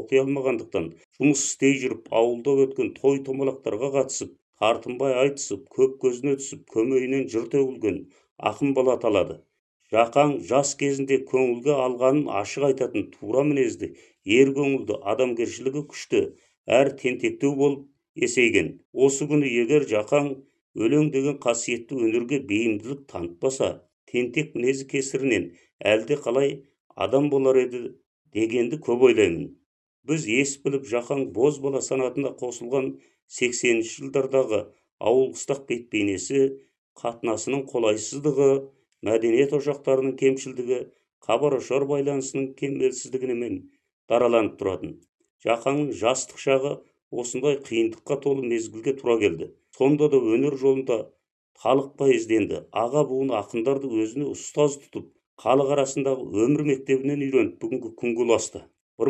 оқи алмағандықтан жұмыс істей жүріп ауылда өткен той-томалақтарға қатысып, тартынбай айтысып, көп көзіне түсіп, көмейінен жыр төгілген ақын бала аталады. Жақаң жас кезінде көңілге алғанын ашық айтатын тура мінезді, ер көңілді, адамгершілігі күшті, әр тентектеу болып есейген. Осы күні егер Жақаң өлең деген қасиетті өнерге бейімділік танытпаса, тентек мінезі кесірінен әлде қалай адам болар еді дегенді көп ойлаймын. Біз ес біліп Жақаң боз бала санатына қосылған 80-ші жылдардағы ауыл-қыстақ бет-бейнесі, қатынасының қолайсыздығы, мәдениет ошақтарының кемшілдігі, хабар-ошар байланысының кемелсіздігімен дараланып тұратын. Жақаңның жастық шағы осындай қиындыққа толы мезгілге тура келді. Сонда да өнер жолында талықпай ізденді. Аға буын ақындарды өзіне ұстаз тұтып, халық арасындағы өмір мектебінен үйреніп бүгінгі күнге ұласты.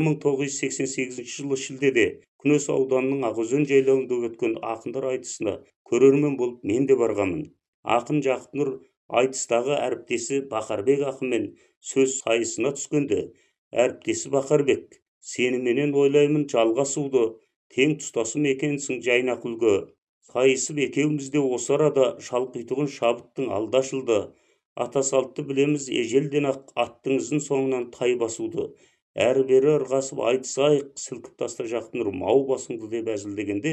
1988 жылы шілдеде Күнес ауданының Ақөзен жайлауында өткен ақындар айтысына көрермен болып мен де барғанмын. Ақын Жақыпнұр айтыстағы әріптесі Бақарбек ақынмен сөз сайысына түскенде, әріптесі Бақарбек, сеніменен ойлаймын жалғасуды, тең тұстасым екенсің жайнақ үлгі. Сайысып екеуміз де осы арада шалқитұғын шабыттың алдашылды. Ата салтты білеміз ежелден ақ аттыңыздың соңынан тай басуды. Әрі-бері ырғасып айтысайық, сілкіп таста Жақыпнұр мау басыңды деп әзілдегенде,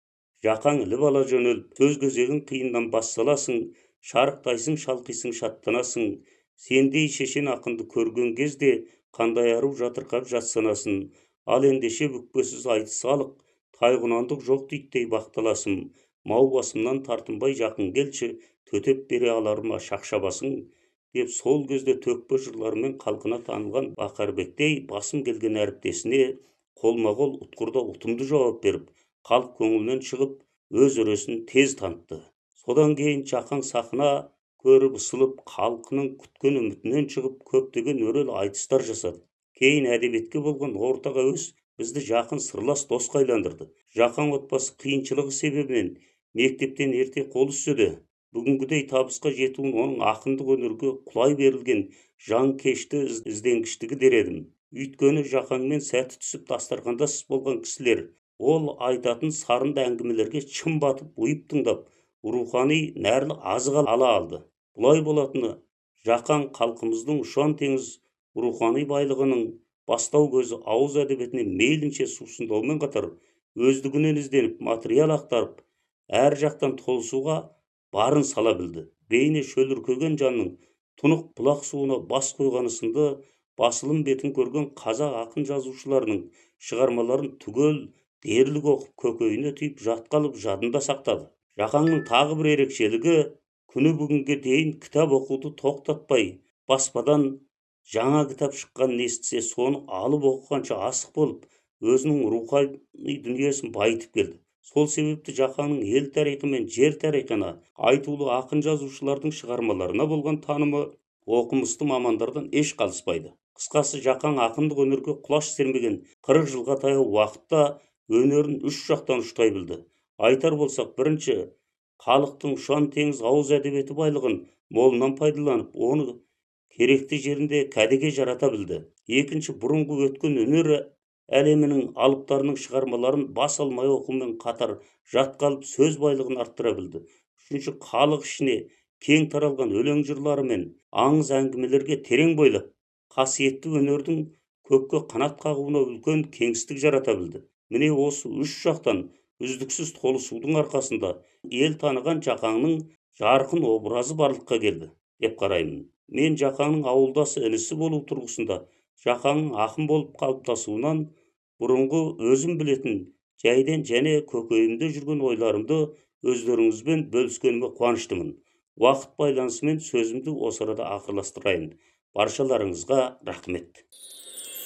Жақаң іліп ала жөнеліп, сөз кезегін қиыннан бас саласың, шарықтайсың, шалқисың, шаттанасың. Сендей шешен ақынды көрген кезде қандай ару жатырқап жатсанасын. Ал ендеше бүкпесіз айтысалық, тайғұнандық жоқ дейттей бақталасым. Мау басымнан тартынбай жақын келші, төтеп бере аларыма шақшабасың. Деп сол кезде төкпе жырларымен қалқына танылған Бақарбектей басым келген әріптесіне қолма-қол ұтқырда ұтымды жауап беріп, халық көңілінен шығып, өз өресін тез танытты. Содан кейін Жақаң сахна көріп ысылып, халқының күткен үмітінен шығып, көптеген өрел айтыстар жасады. Кейін әдебиетке болған ортақ әуес бізді жақын сырлас досқа айландырды. Жақаң отбасы қиыншылығы себебінен мектептен ерте қол үзсе, бүгінгідей табысқа жетуін оның ақындық өнерге құлай берілген жанкешті ізденгіштігі дер едім. Өйткені Жақаңмен сәті түсіп дастархандас болған кісілер, ол айтатын сарынды әңгімелерге шын батып, ұйып тыңдап, рухани нәрлі азық ала алды. Бұлай болатыны Жақаң халқымыздың ұшан теңіз рухани байлығының бастау көзі ауыз әдебиетіне мейлінше сусындаумен қатар, өздігінен ізденіп, материал ақтарып, әр жақтан толысуға барын сала білді. Бейне шөліркеген жанның тұнық бұлақ суына бас қойғаны сынды басылым бетін көрген қазақ ақын жазушыларының шығармаларын түгел дерлік оқып, көкейіне түйіп, жатқалып жадында сақтады. Жақаңның тағы бір ерекшелігі, күні бүгінге дейін кітап оқуды тоқтатпай, баспадан жаңа кітап шыққанын естісе, соны алып оқығанша асық болып, өзінің рухани дүниесін байытып келді. Сол себепті Жақаңның ел тарихы мен жер тарихына, айтулы ақын жазушылардың шығармаларына болған танымы оқымысты мамандардан еш қалыспайды. Қысқасы, Жақаң ақындық өнерге құлаш сермеген 40 жылға таяу уақытта өнерін үш жақтан ұштай білді. Айтар болсақ, бірінші, халықтың ұшан теңіз ауыз әдебиеті байлығын молынан пайдаланып, оны керекті жерінде кәдеге жарата білді. Екінші, бұрынғы өткен өнер әлемінің алыптарының шығармаларын бас алмай оқумен қатар жатқалып сөз байлығын арттыра білді. Үшінші, халық ішіне кең таралған өлең жырлары мен аңыз әңгімелерге терең бойлап, қасиетті өнердің көкке қанат қағуына үлкен кеңістік жарата білді. Міне осы үш жақтан үздіксіз толысудың арқасында ел таныған Жақаңның жарқын образы барлыққа келді деп қараймын. Мен Жақаңның ауылдасы інісі болу тұрғысында Жақаңның ақын болып қалыптасуынан бұрынғы өзім білетін жайден және көкейімде жүрген ойларымды өздеріңізбен бөліскеніме қуаныштымын. Уақыт байланысымен сөзімді осы арада ақырластырайын. Баршаларыңызға рахмет.